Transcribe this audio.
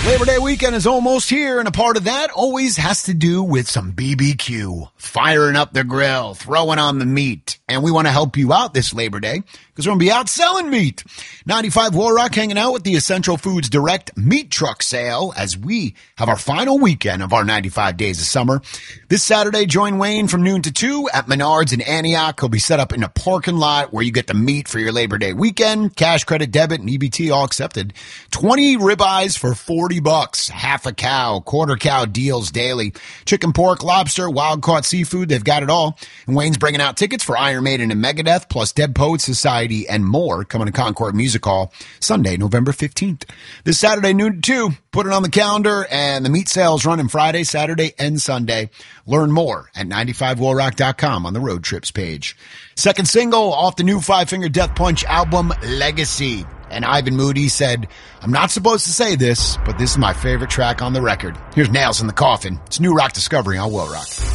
Labor Day weekend is almost here, and a part of that always has to do with some BBQ. Firing up the grill, throwing on the meat. And we want to help you out this Labor Day because we're going to be out selling meat. 95 War Rock hanging out with the Essential Foods Direct Meat Truck Sale as we have our final weekend of our 95 Days of Summer. This Saturday, join Wayne from noon to 2 at Menards in Antioch. He'll be set up in a parking lot where you get the meat for your Labor Day weekend. Cash, credit, debit, and EBT all accepted. 20 ribeyes for $40. Half a cow, quarter cow deals daily. Chicken, pork, lobster, wild-caught seafood, they've got it all. And Wayne's bringing out tickets for Iron Maiden and Megadeth, plus Dead Poets Society and more coming to Concord Music Hall Sunday, November 15th. This Saturday, noon to 2, put it on the calendar, and the meat sales running Friday, Saturday, and Sunday. Learn more at 95wallrock.com on the road trips page. Second single off the new Five Finger Death Punch album, Legacy. And Ivan Moody said, I'm not supposed to say this, but this is my favorite track on the record. Here's Nails in the Coffin. It's New Rock Discovery on Will Rock.